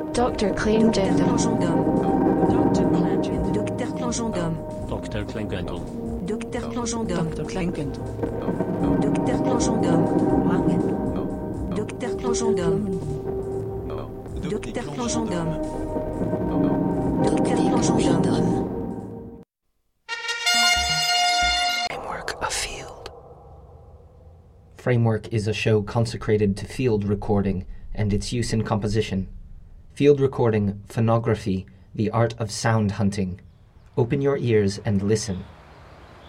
Dr. Clangendom. Dr. Clangendom. Dr. Clangendom. Dr. Clangendom. Dr. Clangendom. Dr. Clangendom. Wangen. Dr. Clangendom. Dr. Clangendom. Dr. Clangendom. Framework of Field. Framework is a show consecrated to field recording and its use in composition. Field recording, phonography, the art of sound hunting. Open your ears and listen.